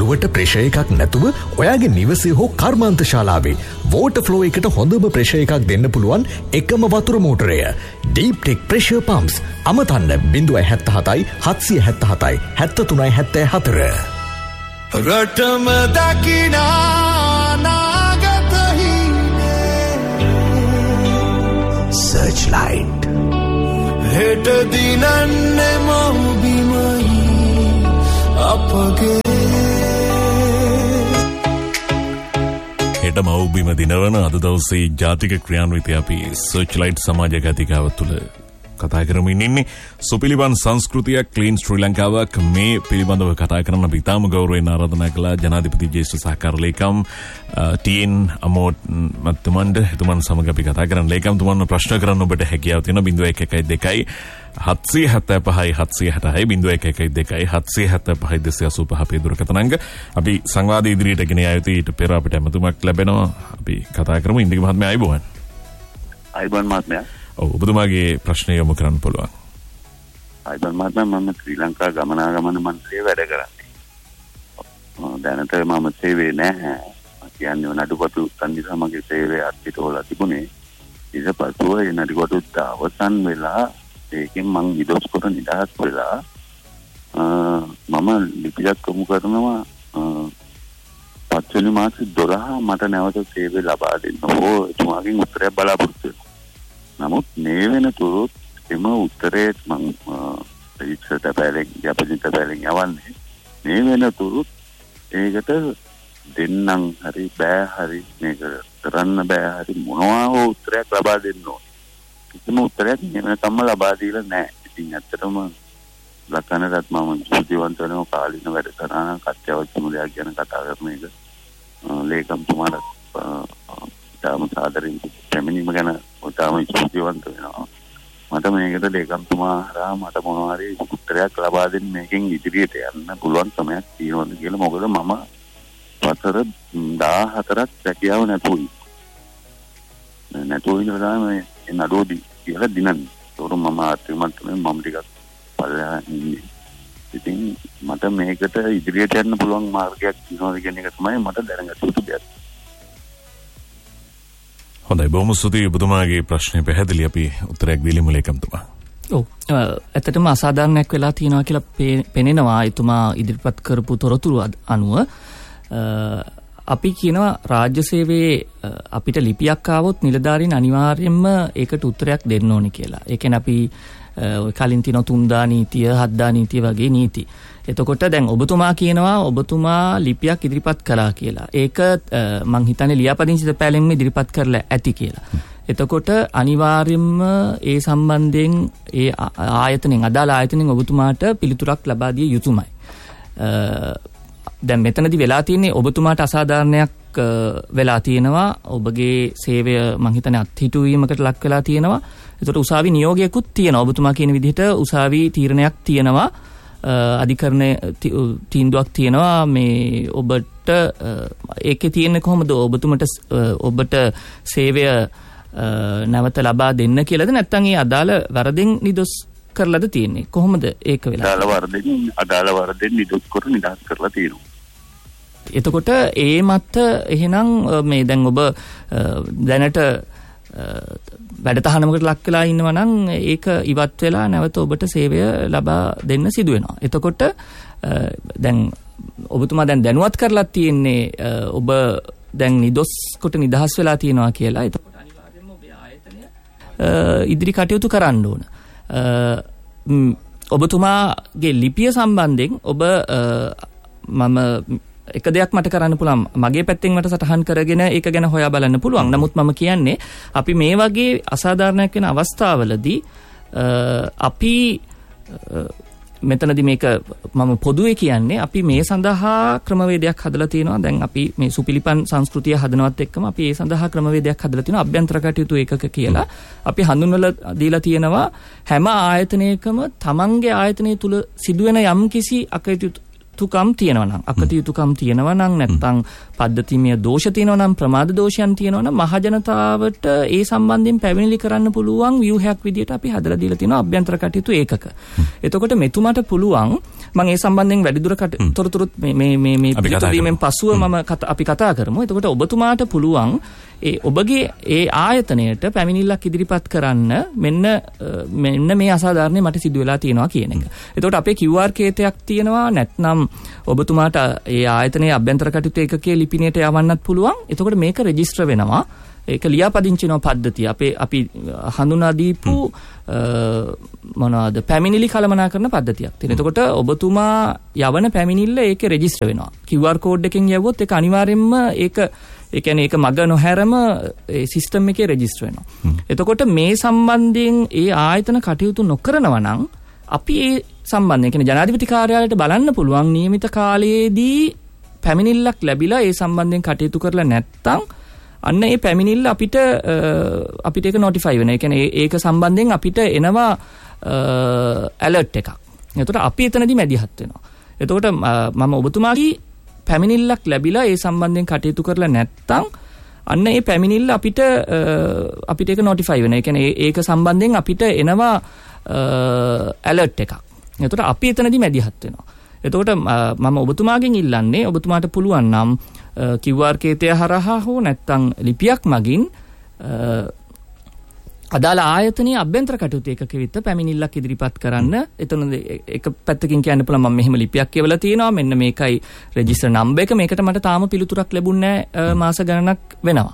ඔළුවට ප්‍රෙෂර් එකක් නැතුව ඔයාගේ නිවසේ හෝ කර්මාන්ත ශාලාවේ වෝටර් ෆ්ලෝ එකට හොඳම ප්‍රෙෂර් එකක් දෙන්න පුළුවන් එකම වතුර මෝටරය Deep Tech Pressure Pumps. අමතන්න 077 777 7374. රටම දකිනා නාගත හිමේ Searchlight. හෙට දිනන්නේ මොහුබිමයි අපගේ හෙට මව්බිම දිනවන අද දවසේ ජාතික ක්‍රියාන්විතය අපි සර්ච්ලයිට් සමාජ ගතිකාව තුළ කතා කරමින් ඉන්නේ. සුපිලිවන් සංස්කෘතියක් ක්ලීන් ශ්‍රී ලංකාවක් මේ පිළිබඳව කතා කරන්න අපි ඉතාම ගෞරවයෙන් ආරාධනා කළා ජනාධිපති ජ්‍යෙෂ්ඨ සහකාර ලේකම් ටීඑන් අමෝට් මත්තුමන්ට. එතුමන් සමග අපි කතා කරන්න. ලේකම්තුමන්ව ප්‍රශ්න කරන්න ඔබට හැකියාව තියෙනවා 0112 775 760 0112 775 285 අපේ දුරකථන අංක. අපි සංවාද ඉදිරියට ගෙන යයි ඊට පෙර අපිට ඇමතුමක් ලැබෙනවා. අපි කතා කරමු. ඉන්දික මහත්මයා ආයිබෝවන්. ආයිබෝවන් මහත්මයා. ඔව් ඔබතුමාගේ ප්‍රශ්නය යොමු කරන්න පුළුවන්. ආයිබෝවන් මහත්මයා මම ශ්‍රී ලංකා ගමනාගමන මන්ත්‍රියේ වැඩ කරන්නේ. දැනට මම සේවයේ නැහැ. කියන්නේ නඩුපතු තන්දි සමගිය සේවයේ අත්පිට හොලා තිබුණේ. ඊට පස්ව ඒ නඩුපතුත් අවසන් වෙලා ඒකෙන් මං විදොස් කොට නිදහස් වෙලා මම ලිපියක් යොමු කරනවා පස්වෙනි මාසේ 12 මට නැවත සේවය ලබා දෙන්න ඕ එතුමාගෙන් උත්තරයක් බලාපොරොත්තු වෙනවා. නමුත් මේ වෙනතුරුත් එම උත්තරේ මං රෙජිස්ටර් තැපෑලෙන් යපදින් තැපෑලෙන් යවන්නේ මේ වෙනතුරුත් ඒකට දෙන්නම් හරි බෑ හරි මේක කරන්න බෑ හරි මොනවා හෝ උත්තරයක් ලබා දෙන්න ඕන. කිසිම උත්තරයක් වෙනකම්ම ලබා දීලා නැහැ. ඉතින් ඇත්තටම ලක්කනටත් මම ස්තුතිවන්ත වෙනවා කාලින වැඩසටහන කච්චාවච්ච මුලයක් ගැන කතා කරන එක. ලේකම්තුමාට තාම සාදරයෙන් පැමිණීම ගැන තාම ස්තුතිවන්ත වෙනවා. මට මේකට ලේකම්තුමා හරහා මට මොනවා හරි උත්තරයක් ලබා දෙන්න මේකෙන් ඉදිරියට යන්න පුළුවන් සමයක් තියෙනවද කියලා. මොකද මම වසර 14ක් රැකියාව නැතුයි ඉඳලා මේ නඩෝදී කියලා දිනන්නේ. ඒකට මම ආත්මමත් මම ටිකක් පල්ලෙහා ඉන්නේ. ඉතින් මට මේකට ඉදිරියට යන්න පුළුවන් මාර්ගයක් තියෙනවද කියන එක තමයි මට දැනගන්න උත්තරයක්. හොඳයි බොහොම ස්තුතියි ඔබතුමාගේ ප්‍රශ්නේ පැහැදිලි. අපි උත්තරයක් දීලිමු ලේකම්තුමා. ඔව් ඇත්තටම අසාධාරණයක් වෙලා තියෙනවා කියලා පෙනෙනවා එතුමා ඉදිරිපත් කරපු තොරතුරු අනුව. අපි කියනවා රාජ්‍ය සේවයේ අපිට ලිපියක් ආවොත් නිලධාරීන් අනිවාර්යයෙන්ම ඒකට උත්තරයක් දෙන්න ඕනේ කියලා. ඒ කියන්නේ අපි කලින් තියෙන 3 දා නීතිය 7 දා නීතිය වගේ නීති. එතකොට දැන් ඔබතුමා කියනවා ඔබතුමා ලිපියක් ඉදිරිපත් කළා කියලා. ඒක මං හිතන්නේ ලියාපදිංචි තැපෑලෙන්ම ඉදිරිපත් කරලා ඇති කියලා. එතකොට අනිවාර්යයෙන්ම ඒ සම්බන්ධයෙන් ඒ ආයතනෙන් අදාළ ආයතනෙන් ඔබතුමාට පිළිතුරක් ලබා දිය යුතුමයි. දැන් මෙතනදී වෙලා තියෙන්නේ ඔබතුමාට අසාධාරණයක් වෙලා තියෙනවා. ඔබගේ සේවය මං හිතන්නේ අත්හිටුවීමකට ලක් වෙලා තියෙනවා. ඒකට උසාවි නියෝගයකුත් තියෙනවා. ඔබතුමා කියන විදිහට උසාවි තීරණයක් තියෙනවා. අධිකරණයේ තීන්දුවක් තියෙනවා මේ ඔබට ඒකේ තියෙන්නේ කොහොමද ඔබට සේවය නැවත ලබා දෙන්න කියලාද නැත්නම් ඒ අදාළ වරදෙන් නිදොස් කරලාද තියෙන්නේ කොහොමද ඒක වෙලා? අදාළ වරදෙන් නිදොස් කර නිදහස් කරලා තියෙනවා. එතකොට ඒ මත එහෙනම් මේ දැන් ඔබ දැනට වැඩතහනමකට ලක් වෙලා ඉන්නවා නම් ඒක ඉවත් වෙලා නැවත ඔබට සේවය ලබා දෙන්න සිදු වෙනවා. එතකොට දැන් ඔබතුමා දැන් දැනුවත් කරලා තියෙන්නේ ඔබ දැන් නිදොස් කොට නිදහස් වෙලා තියෙනවා කියලා. එතකොට අනිවාර්යයෙන්ම ඔබේ ආයතනය ඉදිරි කටයුතු කරන්න ඕන. ඔබතුමාගේ ලිපිය සම්බන්ධයෙන් ඔබ මම එක දෙයක් මට කරන්න පුළුවන් මගේ පැත්තෙන් මට සටහන් කරගෙන ඒක ගැන හොයා බලන්න පුළුවන්. නමුත් මම කියන්නේ අපි මේ වගේ අසාධාරණයක් වෙන අවස්ථාවලදී අපි මෙතනදී මේක මම පොදුවේ කියන්නේ අපි මේ සඳහා ක්‍රමවේදයක් හදලා තියෙනවා. දැන් අපි මේ සුපිලිපන් සංස්කෘතිය හදනවත් එක්කම අපි ඒ සඳහා ක්‍රමවේදයක් හදලා තියෙනවා. අභ්‍යන්තර කටයුතු ඒකක කියලා අපි හඳුන්වලා දීලා තියෙනවා. හැම ආයතනයකම තමන්ගේ ආයතනය තුල සිදුවෙන යම් කිසි අකටයුතු යුතුකම් තියෙනවා නම් අකටයුතුකම් තියෙනවා නම් නැත්නම් පද්ධතිමය දෝෂ තියෙනවා නම් ප්‍රමාද දෝෂයන් තියෙනවා නම් මහජනතාවට ඒ සම්බන්ධයෙන් පැමිණිලි කරන්න පුළුවන් ව්‍යුහයක් විදියට අපි හදලා දීලා තියෙනවා අභ්‍යන්තර කටයුතු ඒකක. එතකොට මෙතුමාට පුළුවන් මම ඒ සම්බන්ධයෙන් වැඩිදුර තොරතුරුත් මේ පිළිතුරීමෙන් පසුව අපි කතා කරමු. එතකොට ඔබතුමාට පුළුවන් ඒ ඔබගේ ඒ ආයතනයට පැමිණිල්ලක් ඉදිරිපත් කරන්න මෙන්න මේ අසාධාරණේ මට සිදු වෙලා තියෙනවා කියන එක. එතකොට අපේ QR කේතයක් තියෙනවා නැත්නම් ඔබතුමාට ඒ ආයතනයේ අභ්‍යන්තර කටයුතු ඒකකයේ ලිපිණයට යවන්නත් පුළුවන්. එතකොට මේක රෙජිස්ටර් වෙනවා. ඒක ලියාපදිංචින පද්ධතිය අපි හඳුනා දීපු මොනවාද පැමිණිලි කළමනාකරන පද්ධතියක් තියෙනවා. එතකොට ඔබතුමා යවන පැමිණිල්ල ඒකේ රෙජිස්ටර් වෙනවා. QR කෝඩ් එකෙන් යවුවොත් ඒක අනිවාර්යයෙන්ම ඒ කියන්නේ ඒක මග නොහැරම ඒ සිස්ටම් එකේ රෙජිස්ටර් වෙනවා. එතකොට මේ සම්බන්ධයෙන් ඒ ආයතන කටයුතු නොකරනවා නම් අපි ඒ සම්බන්ධයෙන් කියන්නේ ජනාධිපති කාර්යාලයට බලන්න පුළුවන් නියමිත කාලයේදී පැමිණිල්ලක් ලැබිලා ඒ සම්බන්ධයෙන් කටයුතු කරලා නැත්නම් අන්න ඒ පැමිණිල්ල අපිට ඒක නොටිෆයි වෙනවා. ඒ කියන්නේ ඒක සම්බන්ධයෙන් අපිට එනවා ඇලර්ට් එකක්. එතකොට අපි එතනදී මැදිහත් වෙනවා. එතකොට මම ඔබතුමාගේ පැමිණිල්ලක් ලැබිලා ඒ සම්බන්ධයෙන් කටයුතු කරලා නැත්නම් අන්න ඒ පැමිණිල්ල අපිට ඒක නොටිෆයි වෙනවා. ඒ කියන්නේ ඒක සම්බන්ධයෙන් අපිට එනවා ඇලර්ට් එකක්. එතකොට අපි එතනදී මැදිහත් වෙනවා. එතකොට මම ඔබතුමාගෙන් ඉල්ලන්නේ ඔබතුමාට පුළුවන් නම් QR කේතය හරහා හෝ නැත්නම් ලිපියක් මගින් අදාළ ආයතනයේ අභ්‍යන්තර කටයුතු ඒකක විත්ත පැමිණිල්ලක් ඉදිරිපත් කරන්න. එතන එක පැත්තකින් කියන්න පුළුවන් මම මෙහෙම ලිපියක් කියවලා තියෙනවා. මෙන්න මේකයි රෙජිස්ටර් නම්බර් එක. මේකට මට තාම පිළිතුරක් ලැබුණේ නැහැ. මාස ගණනක් වෙනවා.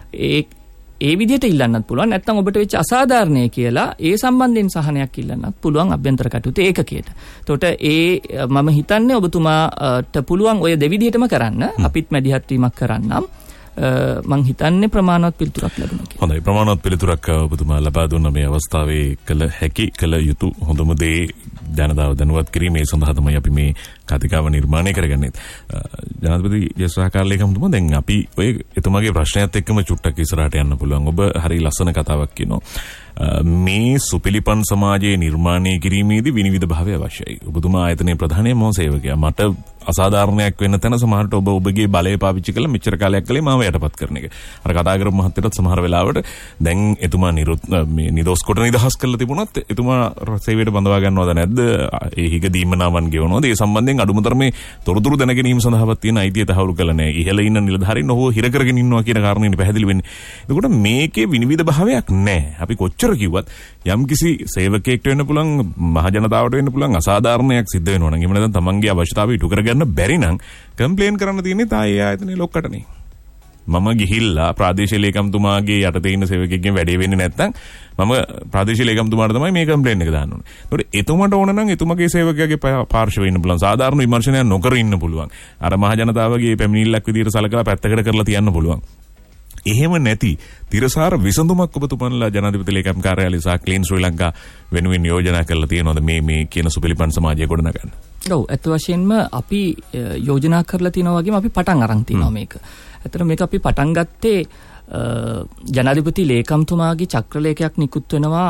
ඒ විදිහට ඉල්ලන්නත් පුළුවන්. නැත්නම් ඔබට වෙච්ච අසාධාරණය කියලා ඒ සම්බන්ධයෙන් සහනයක් ඉල්ලන්නත් පුළුවන් අභ්‍යන්තර කටයුතු ඒකකයට. එතකොට මම හිතන්නේ ඔබතුමාට පුළුවන් ඔය දෙවිදිහටම කරන්න. අපිත් මැදිහත් වීමක් කරන්නම්. මං හිතන්නේ ප්‍රමාණවත් පිළිතුරක් ලැබුණා කියලා. හොඳයි, ප්‍රමාණවත් පිළිතුරක් ඔබතුමා ලබා දුන්න මේ අවස්ථාවේ කළ යුතු හොඳම දේ ජනතාව දැනුවත් කිරීමේ සඳහා තමයි අපි මේ කතිකාව නිර්මාණය කරගන්නේ. ජනාධිපති ජයශ්‍රාකාර ලේකම්තුමා දැන් අපි ඔය එතුමාගේ ප්‍රශ්නයත් එක්කම චුට්ටක් ඉස්සරහට යන්න පුළුවන්. ඔබ හරි ලස්සන කතාවක් කියනවා. මේ සුපිලිපන් සමාජයේ නිර්මාණය කිරීමේදී විනිවිද භාවය අවශ්‍යයි. ඔබතුමා ආයතනයේ ප්‍රධානම මොහො සේවකයා. මට අසාධාරණයක් වෙන්න තැන සමහරට ඔබගේ බලය පාවිච්චි කරලා මෙච්චර කාලයක් කලේ මාව යටපත් කරන එක. අර කතා කරපු මහත්තයටත් සමහර වෙලාවට දැන් එතුමා මේ නිදොස් කොට නිදහස් කරලා තිබුණත් එතුමා සේවයට බඳවා ගන්නවද නැද්ද? ඒ හිග දීමනාවන් ගෙවනවද? ඒ සම්බන්ධයෙන් අඩුමතරමේ තොරතුරු දැන ගැනීම සඳහාවත් තියෙන අයිතිය තහවුරු කළා නෑ. ඉහළ ඉන්න නිලධාරීන් ඔහු හිර කරගෙන ඉන්නවා කියන කාරණේනේ පැහැදිලි වෙන්නේ. එතකොට මේකේ විනිවිද භාවයක් නෑ. අපි කොච්චර කිව්වත් යම්කිසි සේවකයෙක්ට වෙන්න පුළුවන්, මහ ජනතාවට වෙන්න පුළුවන් අසාධාරණයක් සිද්ධ වෙනවා නම් එහෙම නැත්නම් තමන්ගේ අවශ්‍යතාවය ඉටු කරගන්න බැරි නම් කම්ප්ලේන් කරන්න තියෙන්නේ තායේ ආයතනයේ ලොක්කටනේ. මම ගිහිල්ලා ප්‍රාදේශීය ලේකම්තුමාගේ යටතේ ඉන්න සේවකයෙක්ගෙන් වැඩේ වෙන්නේ නැත්නම් මම ප්‍රාදේශීය ලේකම්තුමාට තමයි මේ කම්ප්ලේන් එක දාන්න ඕනේ. ඒකට එතුමට ඕන නම් එතුමගේ සේවකයාගේ පාර්ශවයේ ඉන්න පුළුවන්. සාධාරණ විමර්ශනයක් නොකර ඉන්න පුළුවන්. අර මහ ජනතාවගේ පැමිණිල්ලක් විදියට සලකලා පැත්තකට කරලා තියන්න පුළුවන්. එහෙම නැති තිරසාර විසඳුමක් ඔබතුමන්ලා ජනාධිපති ලේකම් කාර්යාලය සහ ක්ලීන් ශ්‍රී ලංකා වෙනුවෙන් යෝජනා කරලා තියෙනවද මේ කියන සුපිලිපන් සමාජය ගොඩනගන්න? ඔව්, ඇත්ත වශයෙන්ම අපි යෝජනා කරලා තියෙනවා වගේම අපි පටන් අරන් තියෙනවා මේක. ඇත්තට මේක අපි පටන් ගත්තේ ජනාධිපති ලේකම්තුමාගේ චක්‍රලේඛයක් නිකුත් වෙනවා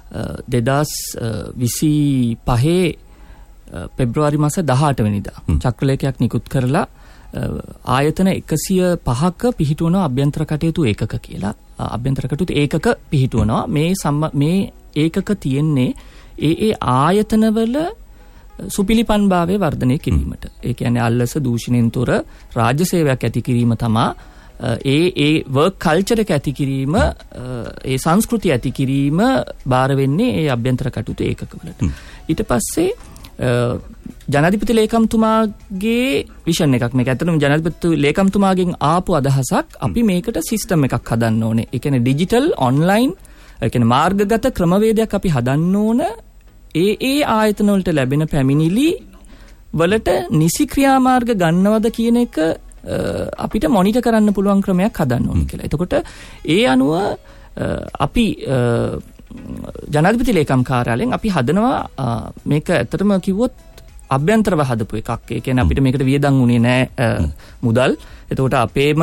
2025 පෙබ්‍රවාරි මාස 18 වෙනිදා. චක්‍රලේඛයක් නිකුත් කරලා ආයතන 105ක පිහිටුවන අභ්‍යන්තර කටයුතු ඒකක කියලා. අභ්‍යන්තර කටයුතු ඒකක පිහිටුවනවා. මේ ඒකක තියෙන්නේ ඒ ආයතනවල සුපිලිපන්භාවය වර්ධනය කිරීමට. ඒ කියන්නේ අල්ලස දූෂණයෙන් තොර රාජ්‍ය සේවයක් ඇති කිරීම තමා ඒ වර්ක් කල්චර් එක ඇති කිරීම, ඒ සංස්කෘතිය ඇති කිරීම බාර වෙන්නේ ඒ අභ්‍යන්තර කටයුතු ඒකකවලට. ඊට පස්සේ ජනාධිපති ලේකම්තුමාගේ විෂන් එකක් මේක. ඇත්තටම ජනාධිපති ලේකම්තුමාගෙන් ආපු අදහසක් අපි මේකට සිස්ටම් එකක් හදන්න ඕනේ. ඒ කියන්නේ ඩිජිටල් ඔන්ලයින්, ඒ කියන්නේ මාර්ගගත ක්‍රමවේදයක් අපි හදන්න ඕන. ඒ ආයතන වලට ලැබෙන පැමිණිලි වලට නිසි ක්‍රියාමාර්ග ගන්නවද කියන එක අපිට මොනිටර් කරන්න පුළුවන් ක්‍රමයක් හදන්න ඕනේ කියලා. එතකොට ඒ අනුව අපි ජනාධිපති ලේකම් කාර්යාලයෙන් අපි හදනවා මේක ඇත්තටම කිව්වොත් අභ්‍යන්තරව හදපු එකක්. ඒ කියන්නේ අපිට මේකට වියදම් උනේ නැහැ මුදල්. එතකොට අපේම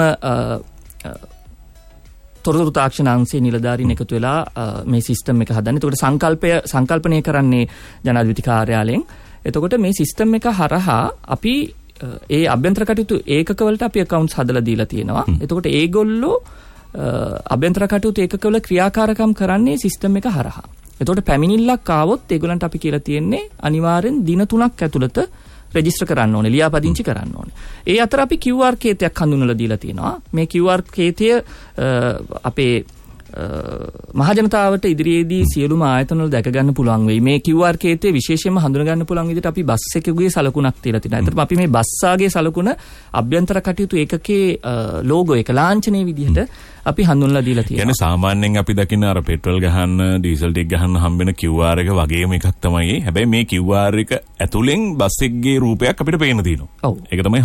තොරතුරු තාක්ෂණ අංශයේ නිලධාරීන් එකතු වෙලා මේ සිස්ටම් එක හදන්නේ. එතකොට සංකල්පනය කරන්නේ ජනාධිපති කාර්යාලයෙන්. එතකොට මේ සිස්ටම් එක හරහා අපි ඒ අභ්‍යන්තර කටයුතු ඒකකවලට අපි accounts හදලා දීලා තියෙනවා. එතකොට ඒගොල්ලෝ අභ්‍යන්තර කටයුතු ඒකකවල ක්‍රියාකාරකම් කරන්නේ සිස්ටම් එක හරහා. එතකොට පැමිණිල්ලක් ආවොත් ඒගොල්ලන්ට අපි කියලා තියෙන්නේ අනිවාර්යෙන් දින 3ක් ඇතුළත රෙජිස්ටර් කරන්න ඕනේ, ලියාපදිංචි කරන්න ඕනේ. ඒ අතර අපි QR කේතයක් හඳුන්වලා දීලා තියෙනවා. මේ QR කේතය අපේ මහජනතාවට ඉදිරියේදී සියලුම ආයතනවල දැක ගන්න පුළුවන් වෙයි. මේ QR කේතේ විශේෂයෙන්ම හඳුනා ගන්න පුළුවන් විදිහට අපි බස් එකකගේ සලකුණක් තියලා තිනවා. ඒතරම අපි මේ බස් ආගේ සලකුණ අභ්‍යන්තර කටයුතු ඒකකේ ලෝගෝ එක ලාංඡනයේ විදිහට අපි හඳුන්වලා දීලා තියෙනවා. يعني සාමාන්‍යයෙන් අපි දකින අර පෙට්‍රල් ගහන්න, ඩීසල් ටික ගහන්න හම්බෙන QR එක වගේම එකක් තමයි. හැබැයි මේ QR එක ඇතුලෙන් බස් එකේ රූපයක් අපිට පේන්න තියෙනවා. ඒක තමයි